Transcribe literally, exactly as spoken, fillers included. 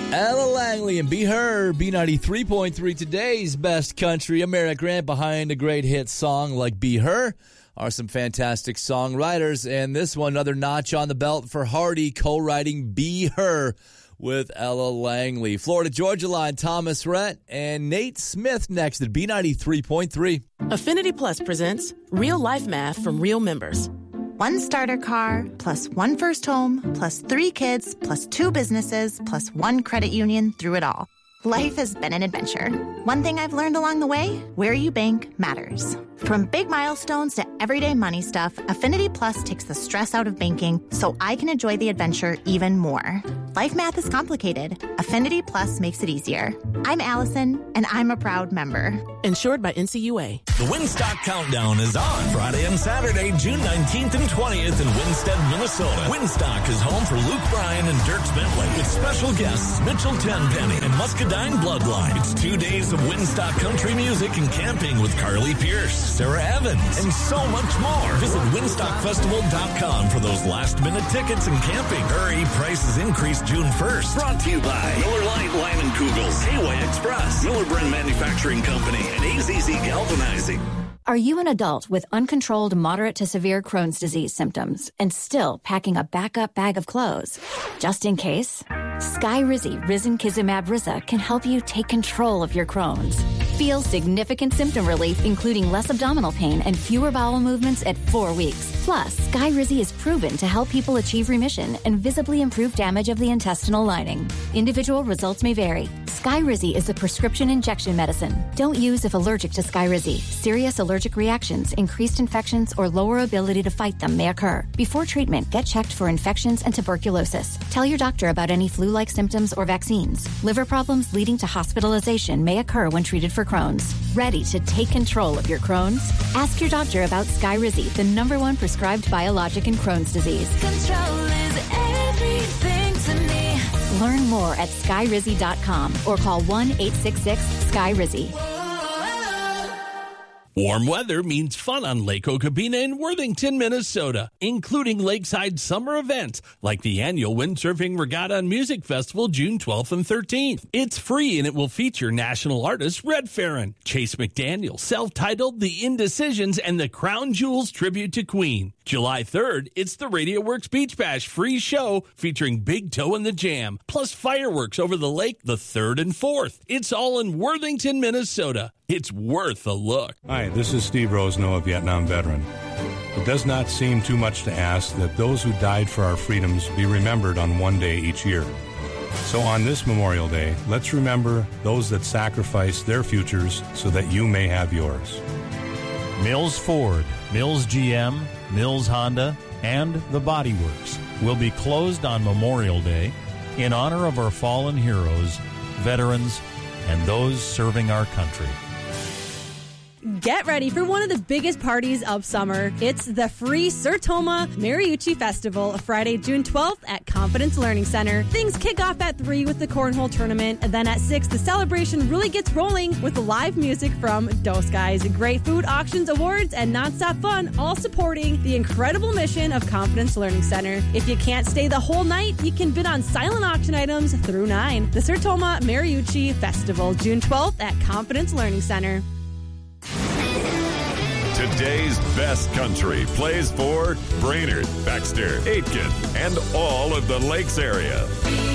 Ella Langley and Be Her, B ninety-three point three, today's best country. I'm Eric Grant. Behind a great hit song like Be Her are some fantastic songwriters. And this one, another notch on the belt for Hardy, co-writing Be Her with Ella Langley. Florida Georgia Line, Thomas Rhett and Nate Smith next at B ninety-three point three. Affinity Plus presents Real Life Math from Real Members. One starter car, plus one first home, plus three kids, plus two businesses, plus one credit union through it all. Life has been an adventure. One thing I've learned along the way, where you bank matters. From big milestones to everyday money stuff, Affinity Plus takes the stress out of banking so I can enjoy the adventure even more. Life math is complicated. Affinity Plus makes it easier. I'm Allison, and I'm a proud member. Insured by N C U A. The Winstock Countdown is on Friday and Saturday, June nineteenth and twentieth in Winstead, Minnesota. Winstock is home for Luke Bryan and Dirk Bentley with special guests Mitchell Tenpenny and Muscadine Bloodline. It's two days of Winstock country music and camping with Carly Pierce, Sarah Evans, and so much more. Visit winstock festival dot com for those last-minute tickets and camping. Hurry, prices increase June first. Brought to you by Miller Lite, Lyman Kugels, Hayway Express, Miller Brand Manufacturing Company, and A Z Z Galvanizing. Are you an adult with uncontrolled moderate to severe Crohn's disease symptoms and still packing a backup bag of clothes? Just in case, Skyrizi Risankizumab Riza can help you take control of your Crohn's. Feel significant symptom relief, including less abdominal pain and fewer bowel movements at four weeks. Plus, Skyrizi is proven to help people achieve remission and visibly improve damage of the intestinal lining. Individual results may vary. Skyrizi is a prescription injection medicine. Don't use if allergic to Skyrizi. Serious allergic reactions, increased infections, or lower ability to fight them may occur. Before treatment, get checked for infections and tuberculosis. Tell your doctor about any flu-like symptoms or vaccines. Liver problems leading to hospitalization may occur when treated for Crohn's. Ready to take control of your Crohn's? Ask your doctor about Skyrizi, the number one prescribed biologic in Crohn's disease. Control is everything to me. Learn more at skyrizi dot com or call one eight six six sky rizi. Warm weather means fun on Lake Okabena in Worthington, Minnesota, including lakeside summer events like the annual Windsurfing Regatta and Music Festival June twelfth and thirteenth. It's free and it will feature national artists Red Farron, Chase McDaniel, self-titled The Indecisions, and the Crown Jewels tribute to Queen. July third, it's the Radio Works Beach Bash free show featuring Big Toe and the Jam, plus fireworks over the lake the third and fourth. It's all in Worthington, Minnesota. It's worth a look. Hi, this is Steve Rosno, a Vietnam veteran. It does not seem too much to ask that those who died for our freedoms be remembered on one day each year. So on this Memorial Day, let's remember those that sacrificed their futures so that you may have yours. Mills Ford, Mills G M, Mills Honda, and the Body Works will be closed on Memorial Day in honor of our fallen heroes, veterans, and those serving our country. Get ready for one of the biggest parties of summer. It's the free Sertoma Mariucci Festival, Friday, June twelfth at Confidence Learning Center. Things kick off at three with the Cornhole Tournament, and then at six, the celebration really gets rolling with live music from Dos Guys, great food, auctions, awards, and nonstop fun, all supporting the incredible mission of Confidence Learning Center. If you can't stay the whole night, you can bid on silent auction items through nine. The Sertoma Mariucci Festival, June twelfth at Confidence Learning Center. Today's best country plays for Brainerd, Baxter, Aitkin, and all of the Lakes area.